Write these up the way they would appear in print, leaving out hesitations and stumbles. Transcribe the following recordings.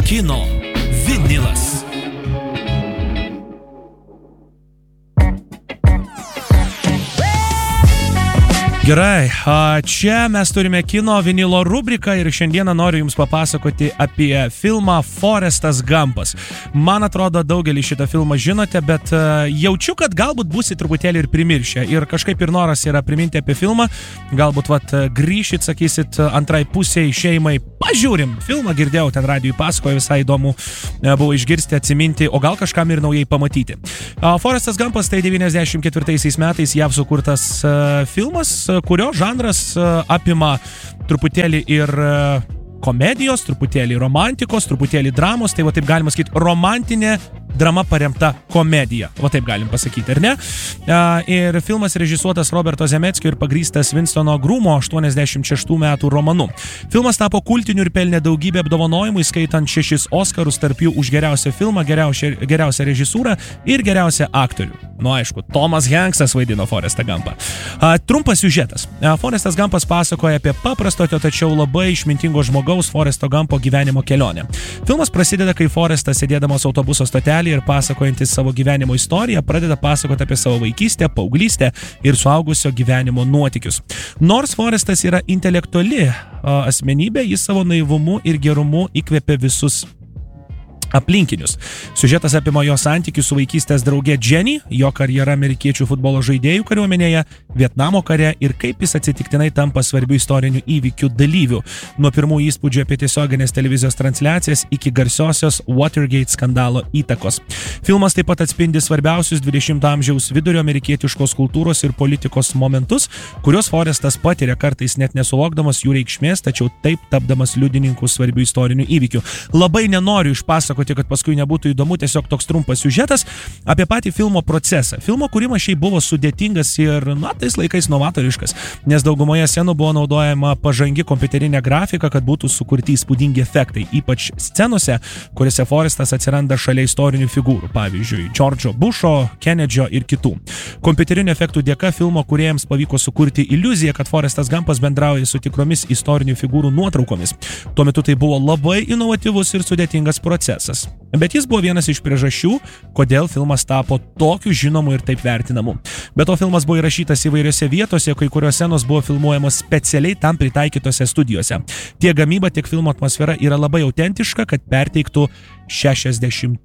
Kino vinilas. Gerai, čia mes turime kino vinilo rubriką ir šiandieną noriu Jums papasakoti apie filmą Forestas Gumpas. Man atrodo, daugelį šitą filmą žinote, bet jaučiu, kad galbūt būsit truputėlį ir primiršę. Ir kažkaip ir noras yra priminti apie filmą. Galbūt grįšit, sakysit, antrai pusiai šeimai. Pažiūrim filmą, girdėjau, ten radijui pasakojo, visai įdomu buvo išgirsti, atsiminti, o gal kažkam ir naujai pamatyti. Forestas Gumpas tai 94 metais JAV sukurtas filmas, kurio žanras apima truputėlį ir komedijos, truputėlį romantikos, truputėlį dramos, tai taip galima sakyti, romantinė drama paremta komedija. Taip galim pasakyti, ar ne? Ir filmas režisuotas Roberto Zemeckio ir pagrįstas Winstono Grumo 86 metų romanu. Filmas tapo kultiniu ir pelnė daugybę apdovanojimų, įskaitant 6 Oskarus, tarp jų už geriausią filmą, geriausią režisūrą ir geriausią aktorių. Aišku, Tomas Hanksas vaidino Forestą Gumpą. Trumpas siužetas. Forestas Gumpas pasakoja apie paprasto, tačiau labai išmintingo žmogaus Foresto Gumpo gyvenimo kelionę. Filmas prasideda, kai Forestas, sėdėdamas autobuso stotelėje ir pasakojantis savo gyvenimo istoriją, pradeda pasakoti apie savo vaikystę, paauglystę ir suaugusio gyvenimo nuotykius. Nors Forestas yra intelektuali asmenybė, jis savo naivumu ir gerumu įkvėpė visus aplinkinius. Siužetas apima jo santykių su vaikystės drauge Jenny, jo karjera amerikiečių futbolo žaidėjų kariuomenėje, Vietnamo kare ir kaip jis atsitiktinai tampa svarbių istorinių įvykių dalyvių. Nuo pirmų įspūdžių apie tiesioginės televizijos transliacijas iki garsiosios Watergate skandalo įtakos. Filmas taip pat atspindi svarbiausius 20 amžiaus vidurio amerikietiškos kultūros ir politikos momentus, kuriuos Forestas patiria kartais net nesuvokdamas jų reikšmės, tačiau taip tapdamas liudininku svarbių istorinių įvykių. Labai nenoriu išpasakoti, kad paskui nebūtų įdomu, tiesiog toks trumpas siužetas apie patį filmo procesą. Filmo kūrimas šiaip buvo sudėtingas ir, tais laikais novatoriškas, nes daugumoje scenų buvo naudojama pažangi kompiuterinė grafika, kad būtų sukurti įspūdingi efektai, ypač scenose, kuriuose Forestas atsiranda šalia istorinių figūrų, pavyzdžiui, Džordžo Busho, Kenedžio ir kitų. Kompiuterinių efektų dėka filmo kūrėjams pavyko sukurti iliuziją, kad Forestas Gumpas bendrauja su tikromis istorinių figūrų nuotraukomis. Tuo metu tai buvo labai inovatyvus ir sudėtingas procesas. Bet jis buvo vienas iš priežasčių, kodėl filmas tapo tokiu žinomu ir taip vertinamu. Be to, filmas buvo įrašytas įvairiose vietose, kai kurios scenos buvo filmuojamos specialiai tam pritaikytose studijose. Tiek gamyba, tiek filmo atmosfera yra labai autentiška, kad perteiktų 60-80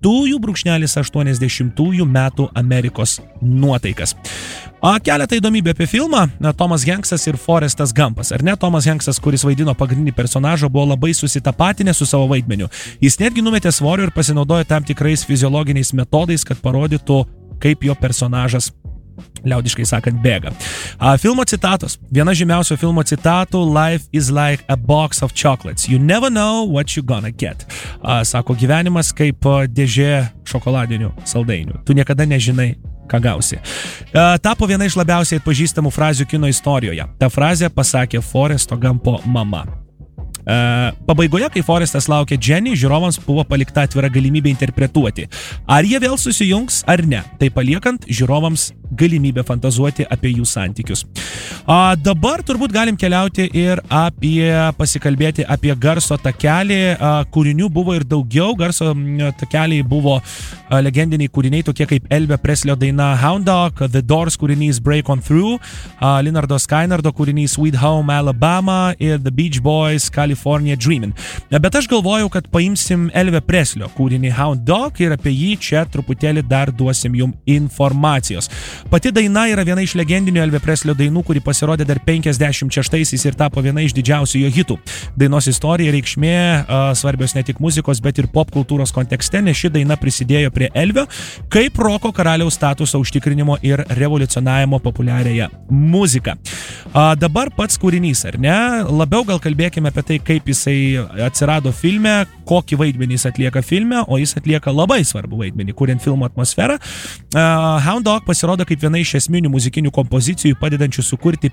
metų Amerikos nuotaikas. Keletą įdomybių apie filmą. Tomas Hanksas ir Forestas Gumpas. Ar ne? Tomas Hanksas, kuris vaidino pagrindinį personažą, buvo labai susitapatinęs su savo vaidmeniu. Jis netgi numetė svorio ir pasinaudojo tam tikrais fiziologiniais metodais, kad parodytų, kaip jo personažas, liaudiškai sakant, bėga. Filmo citatos. Viena žymiausių filmo citatų: "Life is like a box of chocolates. You never know what you're gonna get." Sako, gyvenimas kaip dėžė šokoladinių saldainių. Tu niekada nežinai, ką gausi. Tapo viena iš labiausiai atpažįstamų frazių kino istorijoje. Ta frazė pasakė Foresto Gumpo mama. Pabaigoje, kai Forestas laukė Jenny, žiūrovams buvo palikta atvira galimybė interpretuoti, ar jie vėl susijungs ar ne, tai paliekant žiūrovams galimybę fantazuoti apie jų santykius. Dabar turbūt galim keliauti ir pasikalbėti apie garso takelį. Kūrinių buvo ir daugiau. Garso takeliai buvo legendiniai kūriniai, tokie kaip Elvio Preslio daina Hound Dog, The Doors kūrinys Break On Through, Leonardo Skynyrdo kūrinys Sweet Home Alabama ir The Beach Boys California Dreamin'. Bet aš galvojau, kad paimsim Elvio Preslio kūrinį Hound Dog ir apie jį čia truputėlį dar duosim jum informacijos. Pati daina yra viena iš legendinių Elvio Preslio dainų, kuri pasirodė dar 56-aisiais ir tapo viena iš didžiausių jo hitų. Dainos istorija ir reikšmė svarbios ne tik muzikos, bet ir pop kultūros kontekste, nes ši daina prisidėjo prie Elvio kaip roko karaliaus statuso užtikrinimo ir revoliucionavimo populiariąją muziką. Dabar pats kūrinys, ar ne? Labiau gal kalbėkime apie tai, kaip jisai atsirado filme, kokį vaidmenį jis atlieka filme, o jis atlieka labai svarbų vaidmenį, kuriant filmo atmosferą. Hound Dog pasirodo kaip viena iš esminių muzikinių kompozicijų, padedančių sukurti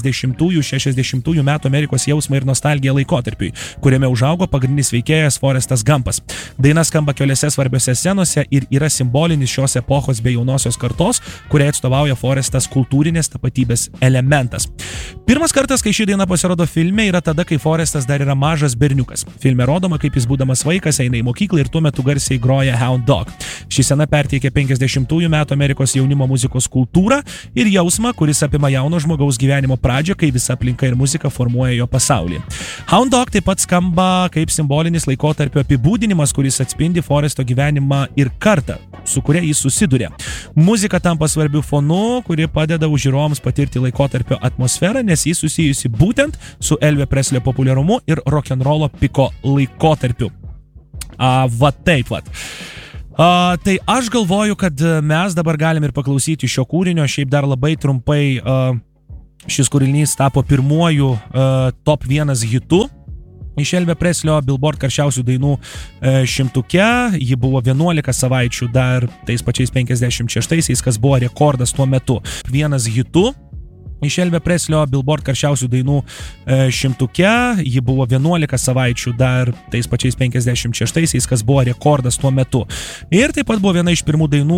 50-60 metų Amerikos jausmą ir nostalgiją laikotarpiui, kuriame užaugo pagrindinis veikėjas Forestas Gumpas. Daina skamba keliose svarbiose scenose ir yra simbolinis šios epochos bei jaunosios kartos, kuriai atstovauja Forestas kultūrinės tapatybės elementas. Pirmas kartas, kai ši daina pasirodo filme, yra tada, kai Forestas dar yra mažas berniukas. Filme rodoma, kaip jis būdamas būdamas vaikas, eina į mokyklą ir tuo metu garsiai groja Hound Dog. Ši scena perteikia 50-ųjų metų Amerikos jaunimo muzikos kultūrą ir jausmą, kuris apima jauno žmogaus gyvenimo pradžią, kai visa aplinka ir muzika formuoja jo pasaulį. Hound Dog taip pat skamba kaip simbolinis laikotarpio apibūdinimas, kuris atspindi Foresto gyvenimą ir kartą, su kuria jis susiduria. Muzika tampa svarbiu fonu, kuri padeda žiūrovams patirti laikotarpio atmosferą, nes jis susijusi būtent su Elvio Preslio populiarumu ir rock'n'rollo piko laikotarpiu. Va taip vat. Tai aš galvoju, kad mes dabar galim ir paklausyti šio kūrinio, šiaip dar labai trumpai šis kūrinys tapo pirmuoju top 1 hitu iš Elvio Preslio Billboard karščiausių dainų šimtuke. Ji buvo 11 savaičių dar tais pačiais 56-aisiais, kas buvo rekordas tuo metu. 1 hitu iš Elvio Preslio Billboard karščiausių dainų šimtuke. Ji buvo 11 savaičių dar tais pačiais 56-aisiais, kas buvo rekordas tuo metu. Ir taip pat buvo viena iš pirmų dainų